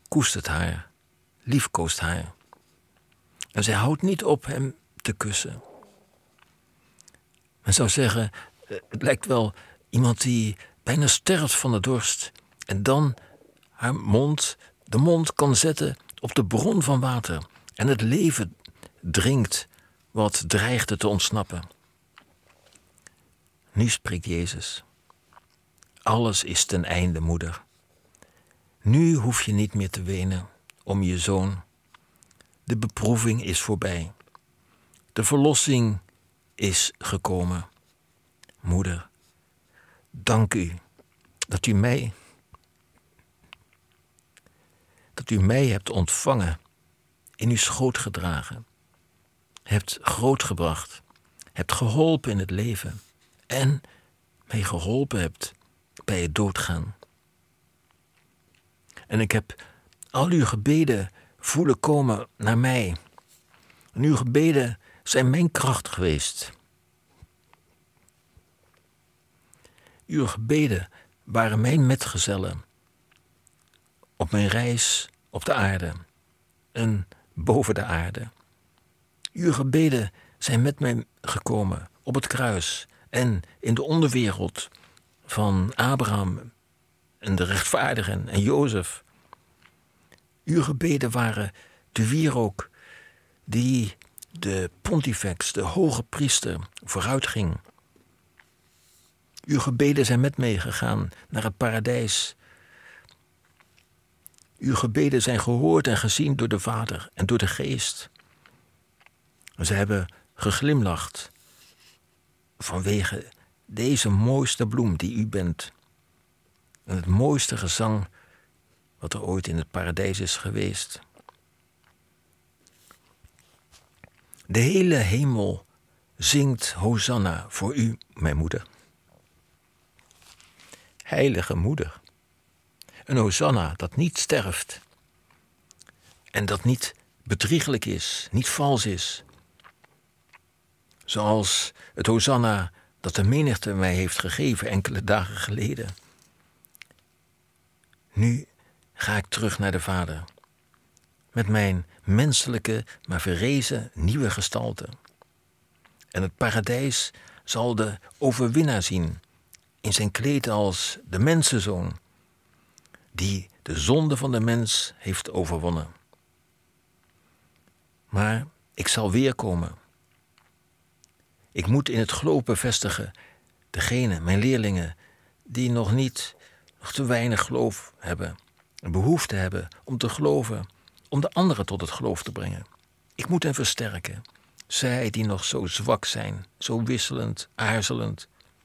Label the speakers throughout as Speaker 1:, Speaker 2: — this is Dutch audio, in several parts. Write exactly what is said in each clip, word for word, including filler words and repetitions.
Speaker 1: koestert haar, liefkoost haar. En zij houdt niet op hem te kussen. Men zou zeggen, het lijkt wel iemand die bijna sterft van de dorst en dan haar mond, de mond kan zetten op de bron van water en het leven drinkt wat dreigde te ontsnappen. Nu spreekt Jezus. Alles is ten einde, moeder. Nu hoef je niet meer te wenen om je zoon. De beproeving is voorbij. De verlossing is gekomen. Moeder, dank u dat u mij, dat u mij hebt ontvangen, in uw schoot gedragen, hebt grootgebracht, hebt geholpen in het leven en mij geholpen hebt bij het doodgaan. En ik heb al uw gebeden voelen komen naar mij. En uw gebeden zijn mijn kracht geweest. Uw gebeden waren mijn metgezellen op mijn reis op de aarde en boven de aarde. Uw gebeden zijn met mij gekomen op het kruis en in de onderwereld van Abraham en de rechtvaardigen en Jozef. Uw gebeden waren de wierook die de pontifex, de hoge priester, vooruitging. Uw gebeden zijn met mij gegaan naar het paradijs. Uw gebeden zijn gehoord en gezien door de Vader en door de Geest. Ze hebben geglimlacht vanwege deze mooiste bloem die u bent. En het mooiste gezang wat er ooit in het paradijs is geweest. De hele hemel zingt Hosanna voor u, mijn moeder. Heilige moeder. Een Hosanna dat niet sterft. En dat niet bedrieglijk is, niet vals is. Zoals het Hosanna dat de menigte mij heeft gegeven enkele dagen geleden. Nu ga ik terug naar de Vader. Met mijn menselijke, maar verrezen nieuwe gestalte. En het paradijs zal de overwinnaar zien in zijn kleed als de mensenzoon, die de zonde van de mens heeft overwonnen. Maar ik zal weer komen. Ik moet in het geloof bevestigen degene, mijn leerlingen, die nog niet, nog te weinig geloof hebben, een behoefte hebben om te geloven, om de anderen tot het geloof te brengen. Ik moet hen versterken. Zij die nog zo zwak zijn, zo wisselend, aarzelend.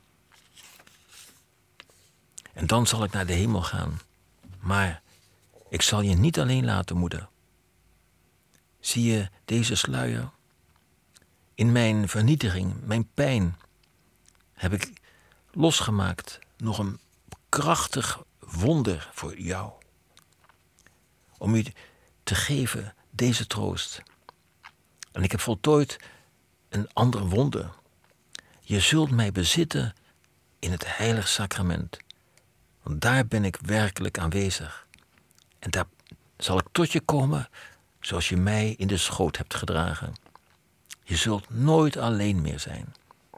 Speaker 1: En dan zal ik naar de hemel gaan. Maar ik zal je niet alleen laten, moeder. Zie je deze sluier? In mijn vernietiging, mijn pijn, heb ik losgemaakt nog een krachtig wonder voor jou. Om u te geven deze troost. En ik heb voltooid een ander wonder. Je zult mij bezitten in het heilig sacrament. Want daar ben ik werkelijk aanwezig. En daar zal ik tot je komen zoals je mij in de schoot hebt gedragen. Je zult nooit alleen meer zijn.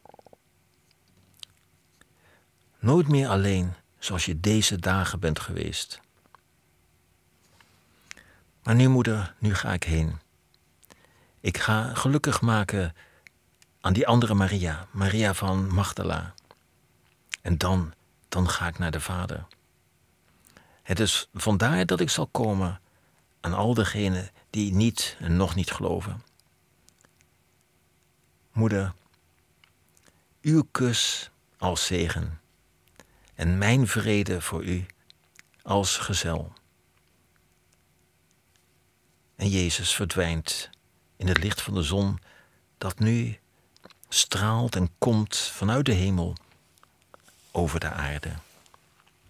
Speaker 1: Nooit meer alleen zoals je deze dagen bent geweest. Maar nu, moeder, nu ga ik heen. Ik ga gelukkig maken aan die andere Maria, Maria van Magdala. En dan, dan ga ik naar de Vader. Het is vandaar dat ik zal komen aan al degenen die niet en nog niet geloven. Moeder, uw kus als zegen en mijn vrede voor u als gezel. En Jezus verdwijnt in het licht van de zon dat nu straalt en komt vanuit de hemel over de aarde.